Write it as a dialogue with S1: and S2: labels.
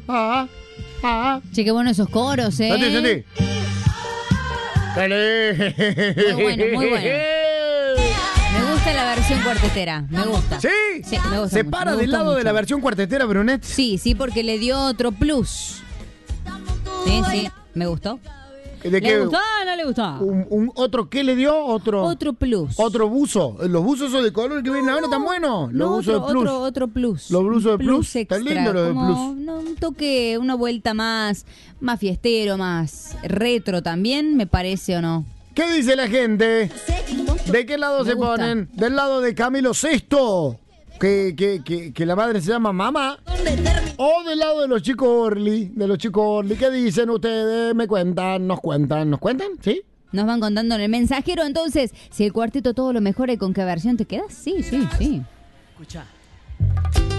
S1: Che, qué bueno esos coros, ¿eh?
S2: Sentí.
S1: Muy bueno, muy bueno. Me gusta la versión cuartetera, me gusta.
S2: ¿Sí?
S1: Sí, me gusta
S2: ¿Se
S1: mucho,
S2: para
S1: me
S2: del
S1: gusta
S2: lado de
S1: mucho.
S2: la versión cuartetera, Brunet?
S1: Sí, porque le dio otro plus. Sí, me gustó.
S2: ¿De
S1: ¿Le
S2: qué?
S1: gustó o no le gustó?
S2: ¿Un otro qué le dio?
S1: Otro plus.
S2: Otro buzo. Los buzos esos de color que vienen ahora están buenos. Los
S1: No,
S2: buzos de plus.
S1: otro plus.
S2: Los buzos de plus.
S1: Extra,
S2: Está lindo lo de
S1: como,
S2: plus.
S1: no, un toque, una vuelta más fiestero, más retro también, me parece, ¿o no?
S2: ¿Qué dice la gente? ¿De qué lado
S1: Me
S2: se
S1: gusta.
S2: ponen? Del lado de Camilo VI, que la madre se llama mamá. O del lado de los chicos Orly. ¿Qué dicen ustedes? Nos cuentan, ¿sí?
S1: Nos van contando en el mensajero, entonces, si el cuarteto todo lo mejora, ¿y con qué versión te quedas? Sí.
S3: Escucha.